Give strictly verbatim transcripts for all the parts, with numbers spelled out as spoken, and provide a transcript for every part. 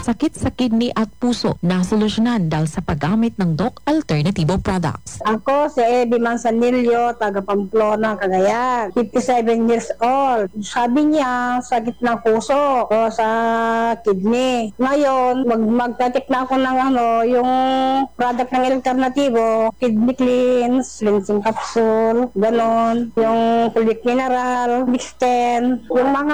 sakit sa kidney at puso na solusyonan dahil sa paggamit ng Doc Alternativo products. Ako si Eddie Manzanillo, taga Pamplona, Cagayan. fifty-seven years old. Sabi niya, sakit ng puso o sa kidney. Ngayon, mag magtatik na ako ng ano, yung product ng Alternativo, kidney cleanse, cleansing capsule, ganon. Yung folic mineral, mixten. Yung mga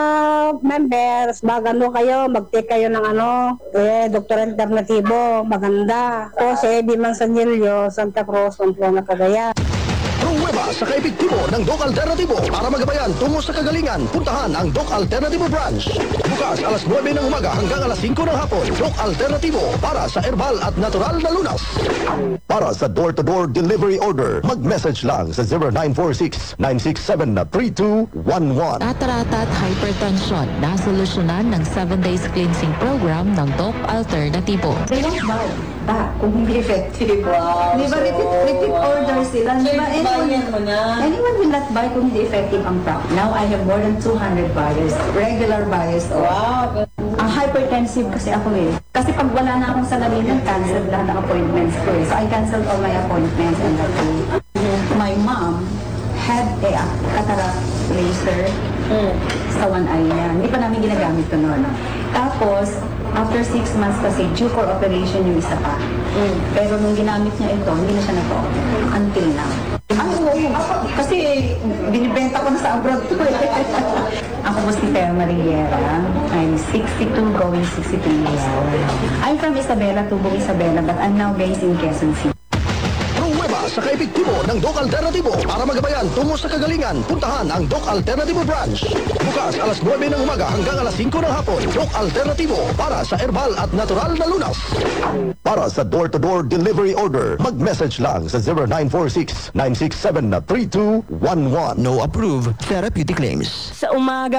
members, magano kayo, mag-take kayo ng ano, eh, Doctor Alternativo, maganda. O si Eddie Manzanillo, Santa Cruz, Pamplona, Cagayan. Pruweba sa kaepektibo ng Doc Alternativo para magabayan tungo sa kagalingan. Puntahan ang Doc Alternativo branch. Bukas alas nuwebe ng umaga hanggang alas singko ng hapon. Doc Alternativo para sa herbal at natural na lunas. Para sa door-to-door delivery order, mag-message lang sa zero nine four six, nine six seven, three two one one. Katarata at hypertension na solusyonan ng seven days cleansing program ng Doc Alternativo. They won't buy back kung hindi effective. Wow. Di ba, repeat, repeat order sila. Di ba, anyone, mo na. anyone will not buy kung hindi effective ang product. Now, I have more than two hundred buyers, regular buyers. Oh. Wow. Ang hypertensive kasi ako eh. Kasi pag wala na akong salamin, cancel lahat ng appointments ko eh. So, I canceled all my appointments and that day. My mom had a cataract laser Mm. sa one eye niya. Hindi pa namin ginagamit ko noon. Tapos, after six months kasi, due for operation yung isa pa. Mm. Pero nung ginamit niya ito, hindi na siya nag-o. Until now. Ay, oo. Kasi binibenta ko na sa abroad to eh. Ako po si Thelma Riera. I'm sixty-two going sixty-three years old. I'm from Isabela, Tubong Isabela, but I'm now based in Quezon City. Pruweba sa kaepektibo ng Doc Alternativo para magabayan tungo sa kagalingan. Puntahan ang Doc Alternativo branch. Bukas alas nuwebe ng umaga hanggang alas singko ng hapon. Doc Alternativo para sa herbal at natural na lunas. Para sa door-to-door delivery order, mag-message lang sa zero nine four six, nine six seven, three two one one. No approved therapeutic claims. Sa umaga